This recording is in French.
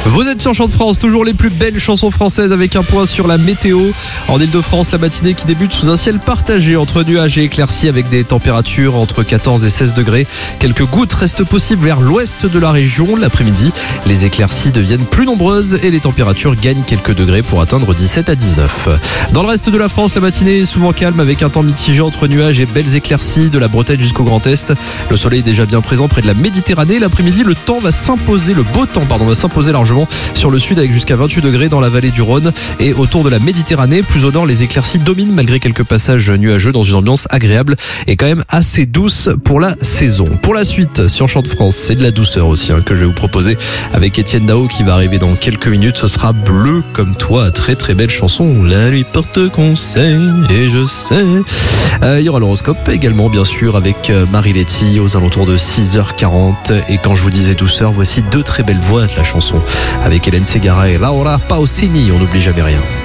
Vous êtes sur Chant de France, toujours les plus belles chansons françaises avec un point sur la météo. En Ile-de-France, la matinée qui débute sous un ciel partagé entre nuages et éclaircies avec des températures entre 14 et 16 degrés. Quelques gouttes restent possibles vers l'ouest de la région. L'après-midi, les éclaircies deviennent plus nombreuses et les températures gagnent quelques degrés pour atteindre 17 à 19. Dans le reste de la France, la matinée est souvent calme avec un temps mitigé entre nuages et belles éclaircies de la Bretagne jusqu'au Grand Est. Le soleil est déjà bien présent près de la Méditerranée. L'après-midi, le beau temps va s'imposer largement sur le sud avec jusqu'à 28 degrés dans la vallée du Rhône et autour de la Méditerranée. Plus au nord, les éclaircies dominent malgré quelques passages nuageux dans une ambiance agréable et quand même assez douce pour la saison. Pour la suite, sur Chant de France, c'est de la douceur aussi que je vais vous proposer avec Étienne Dao qui va arriver dans quelques minutes. Ce sera Bleu comme toi, très très belle chanson. La nuit porte conseil et je sais. Il y aura l'horoscope également bien sûr avec Marie-Letty aux alentours de 6h40. Et quand je vous disais douceur, voici deux très belles voix de la chanson avec Hélène Ségara et Laura Pausini. On n'oublie jamais rien.